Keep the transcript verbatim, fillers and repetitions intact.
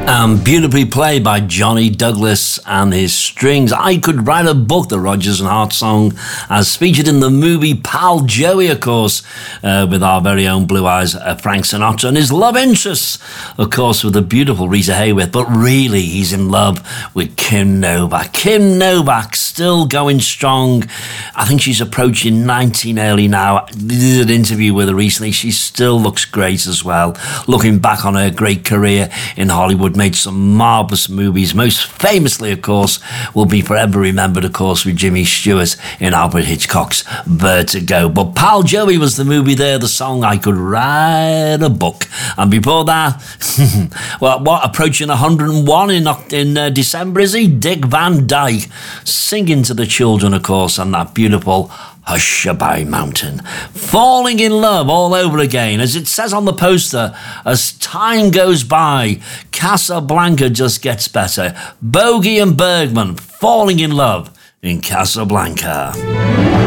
Um, beautifully played by Johnny Douglas and his strings. I Could Write a Book, the Rodgers and Hart song, as featured in the movie Pal Joey, of course, uh, with our very own Blue Eyes, uh, Frank Sinatra, and his love interests, of course, with the beautiful Rita Hayworth. But really, he's in love with Kim Novak. Kim Novak still going strong. I think she's approaching ninety nearly now. I did an interview with her recently. She still looks great as well. Looking back on her great career in Hollywood, made some marvellous movies. Most famously, of course, will be forever remembered, of course, with Jimmy Stewart in Alfred Hitchcock's Vertigo. But Pal Joey was the movie there, the song I Could Write a Book. And before that, well, what, approaching one hundred and one in, in uh, December, is he? Dick Van Dyke, singing to the children, of course, on that beautiful Hushabye Mountain. Falling in love all over again, as it says on the poster, as time goes by, Casablanca just gets better. Bogey and Bergman falling in love in Casablanca.